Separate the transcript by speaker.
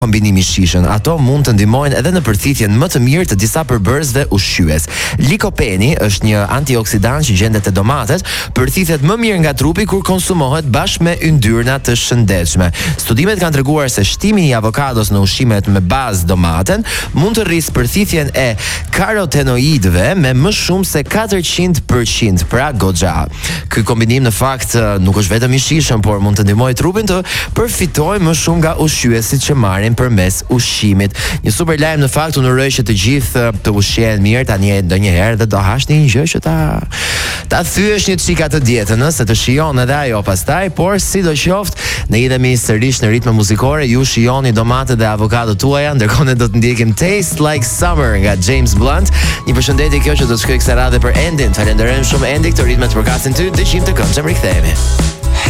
Speaker 1: kombinimi shishën. Ato mund të ndihmojnë edhe në përthithjen më të mirë të disa përbërësve ushqyes. Likopeni është një antioksidant që gjendet te domatet, përthithet më mirë nga trupi kur konsumohet bashkë me yndyrna të shëndetshme. Studimet kanë treguar se shtimi i avokados në ushqimet me bazë domaten mund të rrisë përthithjen e karotenoidëve me më shumë se 400%, pra goxha. Ky kombinim në fakt nuk është vetëm i shishëm, por mund të ndihmojë trupin të përfitojë më shumë nga ushqyesit që marrin përmes ushqimit. Një super lajm në fakt, unë uroj që të gjithë të ushqehen mirë tani ndonjëherë dhe do hashni një gjë që ta thyesh një çika të dietën, se të shijon edhe ajo pastaj, por sidoqoftë ne idhemi sërish në ritme muzikore, ju shijoni domatet dhe avokadot tuaja, ndërkohë ne do të ndjekim Taste Like Summer nga James Blunt. Një përshëndetje kjo që do të shkoj kësaj radhe për Endin. Falenderojmë shumë Endi, këto ritme të përkasin ty, dëgjim të këngë, rikthehemi.